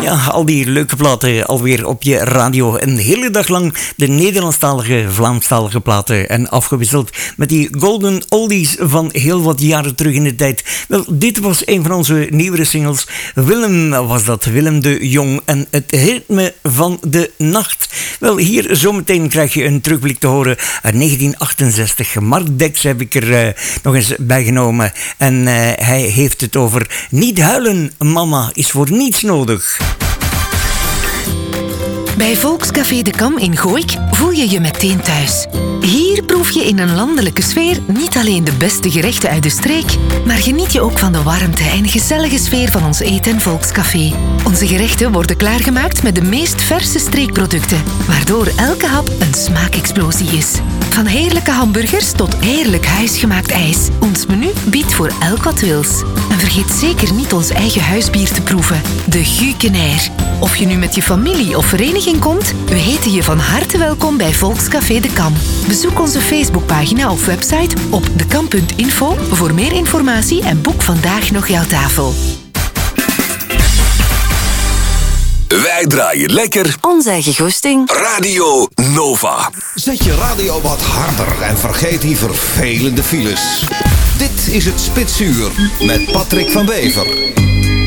Ja, al die leuke platen alweer op je radio. Een hele dag lang de Nederlandstalige, Vlaamstalige platen. En afgewisseld met die golden oldies van heel wat jaren terug in de tijd. Wel, dit was een van onze nieuwere singles. Willem was dat, Willem de Jong. En het ritme van de nacht. Wel, hier zometeen krijg je een terugblik te horen uit 1968. Mark Dex heb ik er nog eens bij genomen. En hij heeft het over niet huilen, mama is voor niets nodig. Bij Volkscafé De Kam in Gooik voel je je meteen thuis. Hier proef je in een landelijke sfeer niet alleen de beste gerechten uit de streek, maar geniet je ook van de warmte en gezellige sfeer van ons eten Volkscafé. Onze gerechten worden klaargemaakt met de meest verse streekproducten, waardoor elke hap een smaakexplosie is. Van heerlijke hamburgers tot heerlijk huisgemaakt ijs. Ons menu biedt voor elk wat wils. En vergeet zeker niet ons eigen huisbier te proeven, de Gukenair. Of je nu met je familie of vereniging komt, we heten je van harte welkom bij Volkscafé De Kam. Bezoek onze Facebookpagina of website op dekam.info voor meer informatie en boek vandaag nog jouw tafel. Wij draaien lekker onze eigen goesting. Radio Nova. Zet je radio wat harder en vergeet die vervelende files. Dit is het Spitsuur met Patrick van Wever.